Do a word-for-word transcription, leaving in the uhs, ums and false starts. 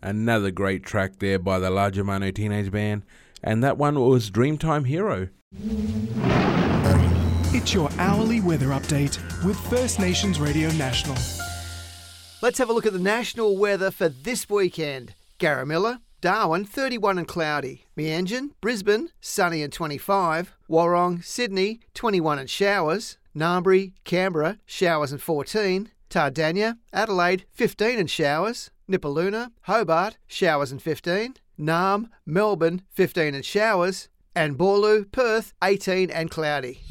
Another great track there by the La Germano Teenage Band, and that one was Dreamtime Hero. It's your hourly weather update with First Nations Radio National. Let's have a look at the national weather for this weekend. Garamilla, Darwin, thirty-one and cloudy. Meanjin, Brisbane, sunny and twenty-five. Warrong, Sydney, twenty-one and showers. Narmbri, Canberra, showers and fourteen. Tardania, Adelaide, fifteen and showers. Nipaluna, Hobart, showers and fifteen. Narm, Melbourne, fifteen and showers. And Borlu, Perth, eighteen and cloudy.